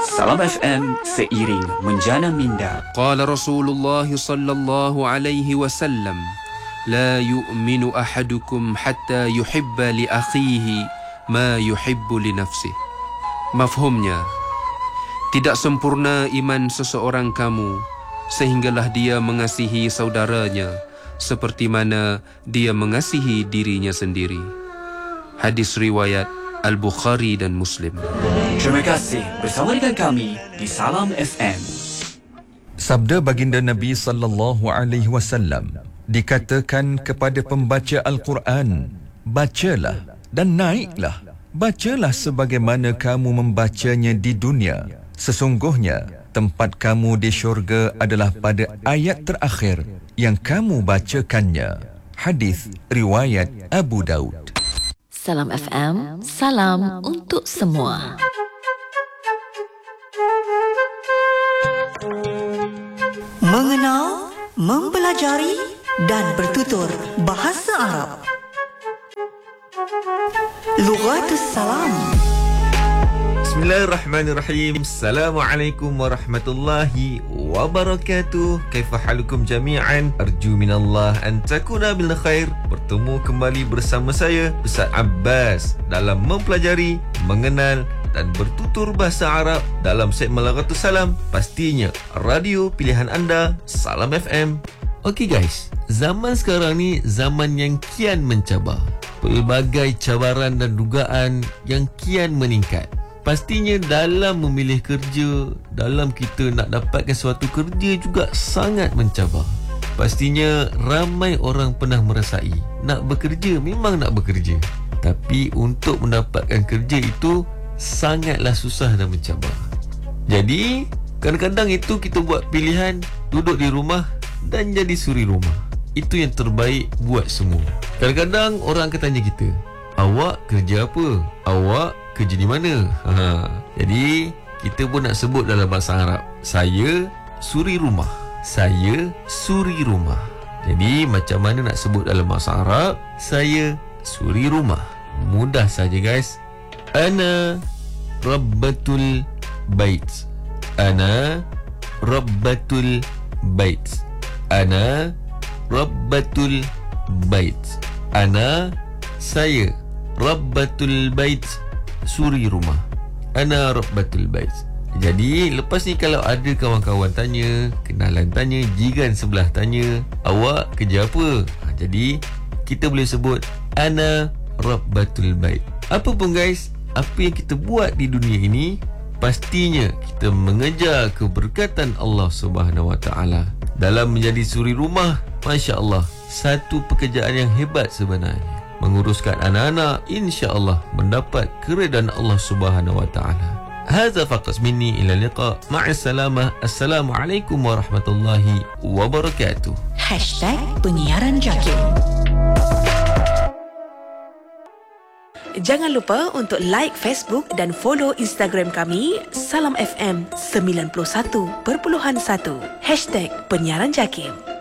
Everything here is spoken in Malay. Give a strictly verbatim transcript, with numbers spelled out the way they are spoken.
Salam F M seiring menjana minda. Qala Rasulullah sallallahu alaihi wasallam, la yu'minu ahadukum hatta yuhibba li akhihi ma yuhibbu li nafsihi. Mafhumnya, tidak sempurna iman seseorang kamu sehinggalah dia mengasihi saudaranya seperti mana dia mengasihi dirinya sendiri. Hadis riwayat Al-Bukhari dan Muslim. Terima kasih bersama dengan kami di Salam F M. Sabda baginda Nabi sallallahu alaihi wasallam dikatakan kepada pembaca Al-Quran, bacalah dan naiklah. Bacalah sebagaimana kamu membacanya di dunia. Sesungguhnya tempat kamu di syurga adalah pada ayat terakhir yang kamu bacakannya. Hadis riwayat Abu Daud. Salam F M, salam untuk semua. Mengenal, mempelajari dan bertutur bahasa Arab. Lughatus Salam. Bismillahirrahmanirrahim. Assalamualaikum warahmatullahi wabarakatuh. Kaifa halukum jami'an? Arju minallah an takuna bil khair. Bertemu kembali bersama saya Ustaz Abbas dalam mempelajari, mengenal dan bertutur bahasa Arab dalam segmen Lughatus Salam. Pastinya radio pilihan anda Salam F M. Okey guys, zaman sekarang ni zaman yang kian mencabar. Pelbagai cabaran dan dugaan yang kian meningkat. Pastinya dalam memilih kerja, dalam kita nak dapatkan suatu kerja juga sangat mencabar. Pastinya ramai orang pernah merasai nak bekerja, memang nak bekerja, tapi untuk mendapatkan kerja itu sangatlah susah dan mencabar. Jadi kadang-kadang itu kita buat pilihan duduk di rumah dan jadi suri rumah. Itu yang terbaik buat semua. Kadang-kadang orang akan tanya kita, awak kerja apa? Awak kerja di mana? Ha. Jadi kita pun nak sebut dalam bahasa Arab, saya suri rumah. Saya suri rumah. Jadi macam mana nak sebut dalam bahasa Arab? Saya suri rumah. Mudah saja guys. Ana rabbatul bait. Ana rabbatul bait. Ana rabbatul bait. Ana, saya, rabbatul bait, suri rumah. Ana rabbatul bait. Jadi lepas ni kalau ada kawan-kawan tanya, kenalan tanya, jiran sebelah tanya, awak kerja apa? Ha, jadi kita boleh sebut ana rabbatul bait. Apa pun guys, apa yang kita buat di dunia ini, pastinya kita mengejar keberkatan Allah Subhanahu Wa Taala. Dalam menjadi suri rumah, Masya Allah, satu pekerjaan yang hebat sebenarnya. Menguruskan anak-anak, insya-Allah mendapat keredaan Allah Subhanahu Wa Taala. Hadza faqat minni, ila liqa, ma'assalamah. Assalamualaikum warahmatullahi wabarakatuh. Hashtag Penyiaran Jakim. Jangan lupa untuk like Facebook dan follow Instagram kami Salam F M sembilan puluh satu perpuluhan satu. Hashtag Penyiaran Jakim.